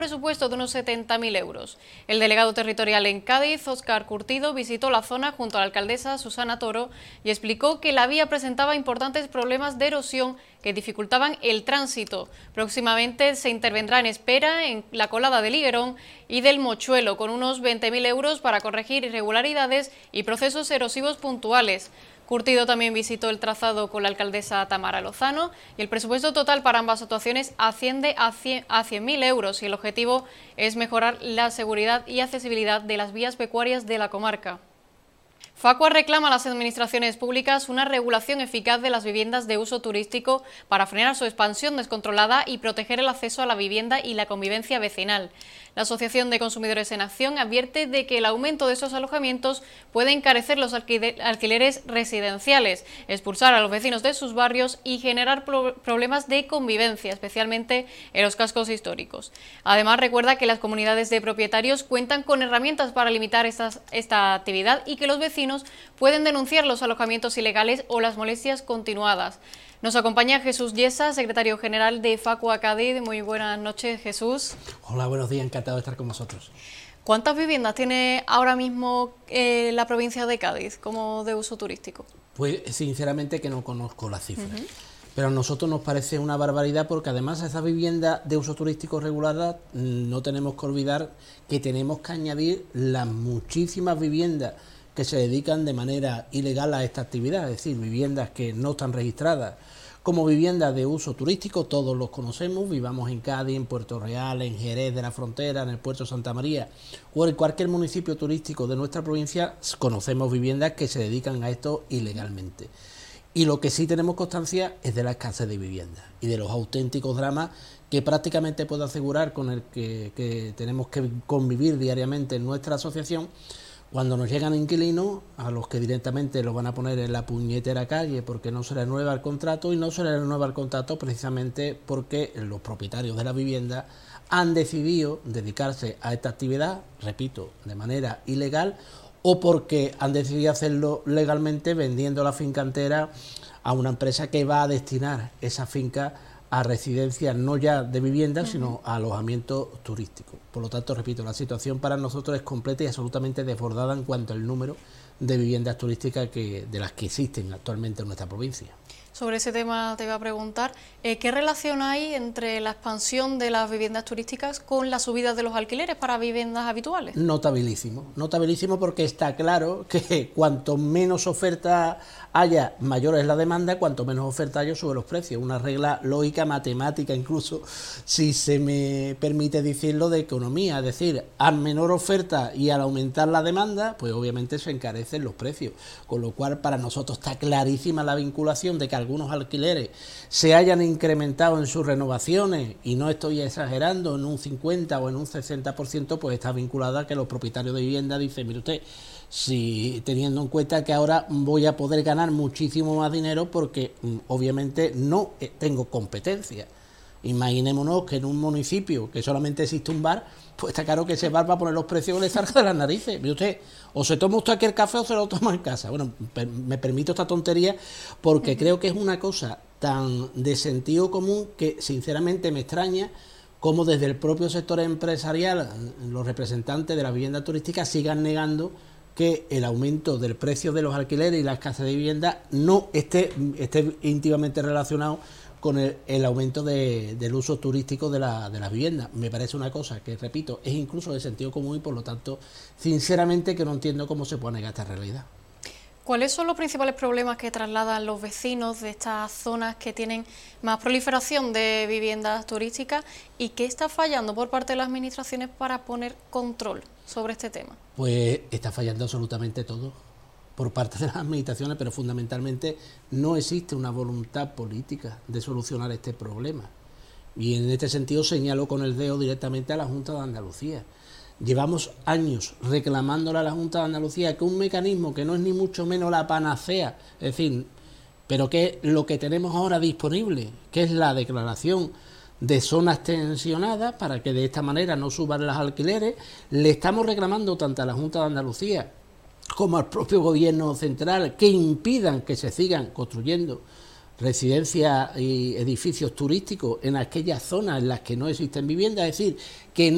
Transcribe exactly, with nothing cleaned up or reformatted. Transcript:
Presupuesto de unos setenta mil euros. El delegado territorial en Cádiz, Óscar Curtido, visitó la zona junto a la alcaldesa Susana Toro y explicó que la vía presentaba importantes problemas de erosión que dificultaban el tránsito. Próximamente se intervendrá en Espera, en la colada del Higuerón y del Mochuelo, con unos veinte mil euros para corregir irregularidades y procesos erosivos puntuales. Curtido también visitó el trazado con la alcaldesa Tamara Lozano y el presupuesto total para ambas actuaciones asciende a cien mil euros y el objetivo es mejorar la seguridad y accesibilidad de las vías pecuarias de la comarca. Facua reclama a las administraciones públicas una regulación eficaz de las viviendas de uso turístico para frenar su expansión descontrolada y proteger el acceso a la vivienda y la convivencia vecinal. La Asociación de Consumidores en Acción advierte de que el aumento de esos alojamientos puede encarecer los alquileres residenciales, expulsar a los vecinos de sus barrios y generar problemas de convivencia, especialmente en los cascos históricos. Además, recuerda que las comunidades de propietarios cuentan con herramientas para limitar estas, esta actividad y que los vecinos pueden denunciar los alojamientos ilegales o las molestias continuadas. Nos acompaña Jesús Yesa, secretario general de Facua Cádiz. Muy buenas noches, Jesús. Hola, buenos días, encantado de estar con vosotros. ¿Cuántas viviendas tiene ahora mismo eh, la provincia de Cádiz como de uso turístico? Pues sinceramente que no conozco las cifras, uh-huh. pero a nosotros nos parece una barbaridad porque además a esas viviendas de uso turístico reguladas no tenemos que olvidar que tenemos que añadir las muchísimas viviendas que se dedican de manera ilegal a esta actividad, es decir, viviendas que no están registradas como viviendas de uso turístico, todos los conocemos, vivamos en Cádiz, en Puerto Real, en Jerez de la Frontera, en el Puerto Santa María o en cualquier municipio turístico de nuestra provincia, conocemos viviendas que se dedican a esto ilegalmente. Y lo que sí tenemos constancia es de la escasez de viviendas y de los auténticos dramas que prácticamente puedo asegurar con el que, que tenemos que convivir diariamente en nuestra asociación, cuando nos llegan inquilinos a los que directamente los van a poner en la puñetera calle porque no se les renueva el contrato y no se les renueva el contrato precisamente porque los propietarios de la vivienda han decidido dedicarse a esta actividad, repito, de manera ilegal o porque han decidido hacerlo legalmente vendiendo la finca entera a una empresa que va a destinar esa finca a residencias no ya de vivienda, sino a alojamiento turístico. Por lo tanto, repito, la situación para nosotros es completa y absolutamente desbordada en cuanto al número de viviendas turísticas que, de las que existen actualmente en nuestra provincia. Sobre ese tema te iba a preguntar, eh, ¿qué relación hay entre la expansión de las viviendas turísticas con la subida de los alquileres para viviendas habituales? Notabilísimo, notabilísimo porque está claro que cuanto menos oferta haya, mayor es la demanda, cuanto menos oferta haya, sube los precios. Una regla lógica, matemática, incluso, si se me permite decirlo, de economía. Es decir, a menor oferta y al aumentar la demanda, pues obviamente se encarecen los precios. Con lo cual, para nosotros está clarísima la vinculación de que algunos alquileres se hayan incrementado en sus renovaciones, y no estoy exagerando, en un cincuenta o en un sesenta por ciento, pues está vinculada a que los propietarios de vivienda dicen, mire usted, si teniendo en cuenta que ahora voy a poder ganar muchísimo más dinero porque obviamente no tengo competencia. Imaginémonos que en un municipio que solamente existe un bar, pues está claro que ese bar va a poner los precios que le salga de las narices. Mire usted, o se toma usted aquí el café o se lo toma en casa. Bueno, me permito esta tontería porque creo que es una cosa tan de sentido común que sinceramente me extraña cómo desde el propio sector empresarial los representantes de la vivienda turística sigan negando que el aumento del precio de los alquileres y la escasez de vivienda no esté, esté íntimamente relacionado con el, el aumento de, del uso turístico de, la, de las viviendas. Me parece una cosa que, repito, es incluso de sentido común y por lo tanto, sinceramente que no entiendo cómo se puede negar esta realidad. ¿Cuáles son los principales problemas que trasladan los vecinos de estas zonas que tienen más proliferación de viviendas turísticas y qué está fallando por parte de las administraciones para poner control sobre este tema? Pues está fallando absolutamente todo por parte de las administraciones, pero fundamentalmente no existe una voluntad política de solucionar este problema. Y en este sentido señalo con el dedo directamente a la Junta de Andalucía. Llevamos años reclamándole a la Junta de Andalucía que un mecanismo que no es ni mucho menos la panacea, es decir, pero que es lo que tenemos ahora disponible, que es la declaración de zonas tensionadas para que de esta manera no suban los alquileres, le estamos reclamando tanto a la Junta de Andalucía como al propio gobierno central que impidan que se sigan construyendo residencias y edificios turísticos en aquellas zonas en las que no existen viviendas, es decir, que no